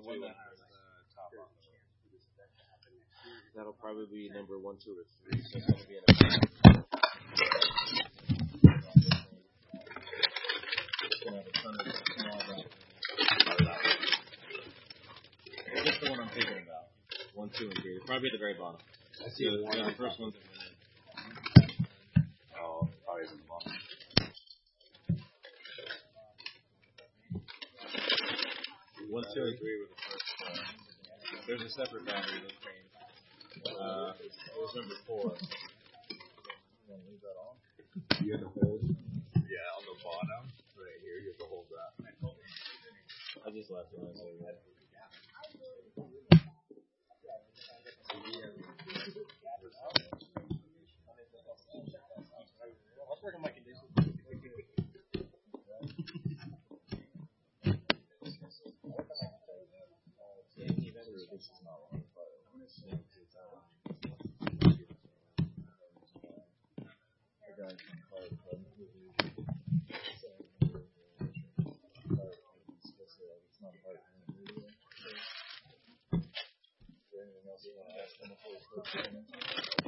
one that has the top on. That'll probably be number 1, 2, or 3. So it's going to be in a That's the one I'm thinking about. 1, 2, and 3. Probably at the very bottom. I see one. The first one's Oh, probably in the bottom. 1, 2, and 3 were the first. There's a separate battery that came. It was number 4. Leave that on. You have to hold. Yeah, on the bottom, right here. You have to hold that. I just left it on there. I'll work on my conditions. Anything else you want to ask them before we start?